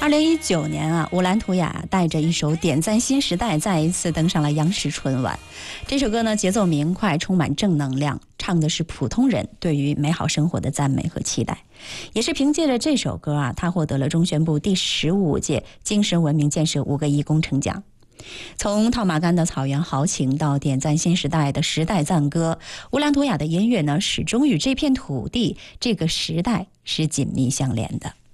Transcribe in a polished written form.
2019年啊，乌兰图雅带着一首《点赞新时代》再一次登上了央视春晚。这首歌呢，节奏明快，充满正能量，唱的是普通人对于美好生活的赞美和期待。也是凭借着这首歌啊，他获得了中宣部第15届精神文明建设5个1工程奖。从套马杆的草原豪情到点赞新时代的时代赞歌，乌兰图雅的音乐呢，始终与这片土地、这个时代是紧密相连的。